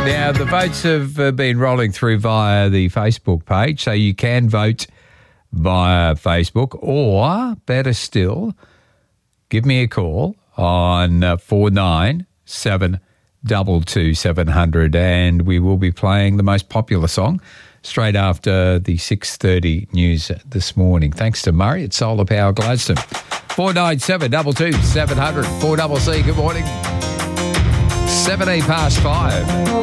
Now, the votes have been rolling through via the Facebook page, so you can vote via Facebook, or better still, give me a call on 49722700, and we will be playing the most popular song straight after the 6:30 news this morning. Thanks to Murray at Solar Power Gladstone. 49722700, 4CC, good morning. 17 past 5.